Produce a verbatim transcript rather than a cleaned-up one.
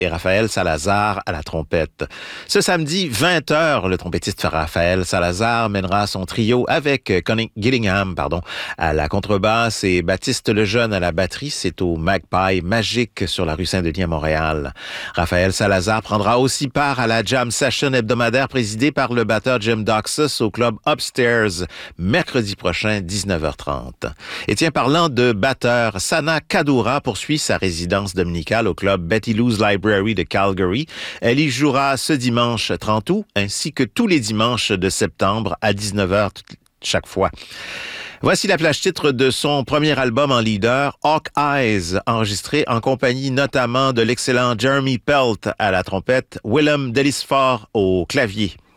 et Raphaël Salazar à la trompette. Ce samedi, vingt heures, le trompettiste Raphaël Salazar mènera son trio avec Connie Gillingham, pardon, à la contrebasse et Baptiste Lejeune à la batterie. C'est au Magpie Magique sur la rue Saint-Denis à Montréal. Raphaël Salazar prendra aussi part à la jam session hebdomadaire présidée par le batteur Jim Doxus au club Upstairs, mercredi prochain, dix-neuf heures trente. Et tiens, parlant de batteur, Sana Kadura poursuit sa résidence dominicale au club Betty Lou's Library de Calgary. Elle y jouera ce dimanche trente août, ainsi que tous les dimanches de septembre à dix-neuf heures chaque fois. Voici la plage titre de son premier album en leader, Hawk Eyes, enregistré en compagnie notamment de l'excellent Jeremy Pelt à la trompette, Willem Delisfort au clavier.